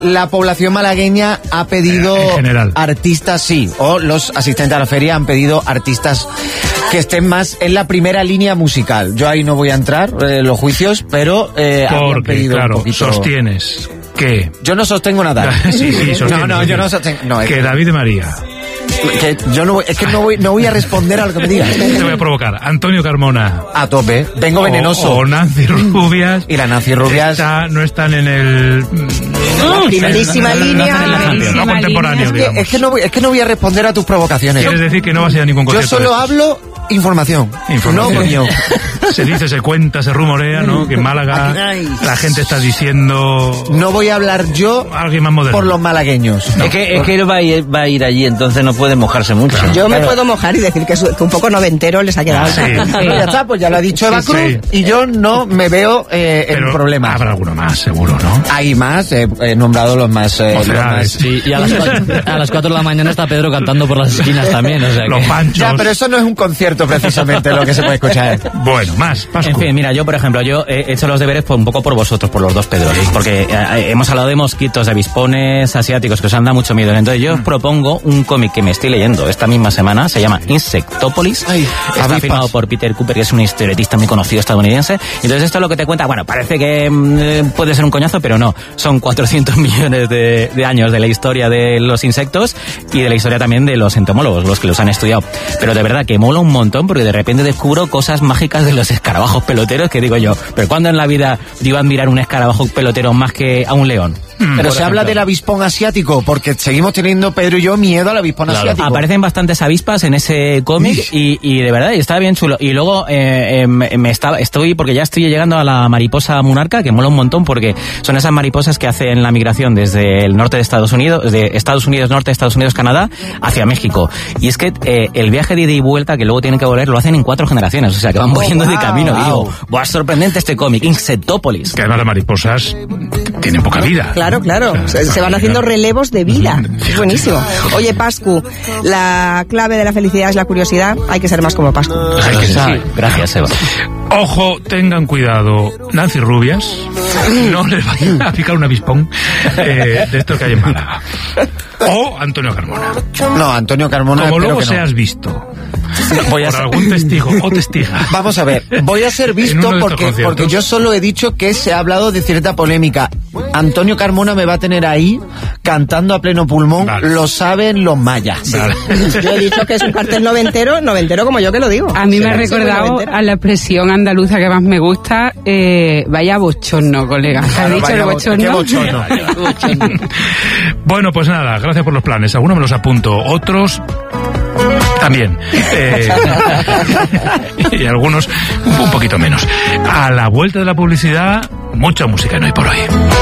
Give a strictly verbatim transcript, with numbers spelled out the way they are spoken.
La población malagueña ha pedido en general. artistas, sí, o los asistentes a la feria han pedido artistas que estén más en la primera línea musical. Yo ahí no voy a entrar en eh, los juicios, pero eh, han pedido claro, un poquito... sostienes que... Yo no sostengo nada. sí, sí, sostienes. No, no, yo no sostengo... No, que es... David de María... Que yo no, es que no voy, no voy a responder a lo que me digas. Te voy a provocar. Antonio Carmona. A tope. Vengo venenoso. O, o Nancy Rubias. Y la Nancy Rubias. Está, no están en el... La primerísima línea. No contemporáneo, es que, digamos. es, que no voy, es que no voy a responder a tus provocaciones. ¿Quieres decir que no vas a ir a ningún concierto? Yo solo hablo información. Información. No opinión. Se dice, se cuenta, se rumorea, ¿no? Que en Málaga la gente está diciendo... No voy a hablar yo alguien más moderno por los malagueños. No. Es que, es que él va a, ir, va a ir allí, entonces no puede mojarse mucho. Claro. Yo me claro. puedo mojar y decir que, es, que un poco noventero les ha quedado. Sí. Sí. Ya está, pues ya lo ha dicho Eva Cruz, sí, sí. Y yo no me veo eh, en problemas. Habrá alguno más, seguro, ¿no? Hay más, eh, he nombrado los más... Eh, o sea, los más... Sí, y a las, cuatro, a las cuatro de la mañana está Pedro cantando por las esquinas también, o sea los que... panchos. Ya, pero eso no es un concierto precisamente lo que se puede escuchar. Bueno, más, Pascu. En fin, mira, yo por ejemplo, yo he hecho los deberes por, un poco por vosotros, por los dos Pedros, porque eh, hemos hablado de mosquitos, de avispones asiáticos que os han dado mucho miedo. Entonces yo os propongo un cómic que me estoy leyendo esta misma semana, se llama Insectópolis. Ay, está avispas. Firmado por Peter Cooper, que es un historietista muy conocido estadounidense. Entonces esto es lo que te cuenta, bueno, parece que eh, puede ser un coñazo, pero no. Son cuatrocientos millones de, de años de la historia de los insectos y de la historia también de los entomólogos, los que los han estudiado. Pero de verdad que mola un montón porque de repente descubro cosas mágicas de los escarabajos peloteros que digo yo, pero ¿cuándo en la vida yo iba a admirar un escarabajo pelotero más que a un león? Mm, pero se ejemplo. habla del avispón asiático, porque seguimos teniendo, Pedro y yo, miedo al avispón claro. asiático. Aparecen bastantes avispas en ese cómic y, y de verdad está bien chulo. Y luego eh, eh, me estaba, estoy, porque ya estoy llegando a la mariposa monarca, que mola un montón, porque son esas mariposas que hacen la migración desde el norte de Estados Unidos, de Estados Unidos norte, Estados Unidos, Canadá, hacia México. Y es que eh, el viaje de ida y vuelta, que luego tienen que volver, lo hacen en cuatro generaciones, o sea que van volviendo oh, wow, de camino. Wow. Y digo, ¡buah, sorprendente este cómic! Insectópolis. Que además las mariposas tienen poca vida. Claro, claro. O sea, se van haciendo relevos de vida. Es buenísimo. Oye, Pascu, la clave de la felicidad es la curiosidad. Hay que ser más como Pascu. Hay que ser. Sí. Gracias, Eva. Ojo, tengan cuidado. Nancy Rubias, no les vaya a picar un avispón eh, de estos que hay en Málaga. O Antonio Carmona. No, Antonio Carmona. Como luego que no. seas visto. Voy a por ser... algún testigo o testiga. Vamos a ver, voy a ser visto porque, porque yo solo he dicho que se ha hablado de cierta polémica. Antonio Carmona me va a tener ahí cantando a pleno pulmón, vale. Lo saben los mayas. Vale. Yo he dicho que es un cartel noventero, noventero como yo que lo digo. A mí me ha recordado a la expresión andaluza que más me gusta, eh, vaya bochorno, colega. ¿Has claro, dicho el bochorno? ¿Qué bochorno? Bueno, pues nada, gracias por los planes. Algunos me los apunto, otros... También. Eh, y algunos un poquito menos. A la vuelta de la publicidad, mucha música no hay por hoy.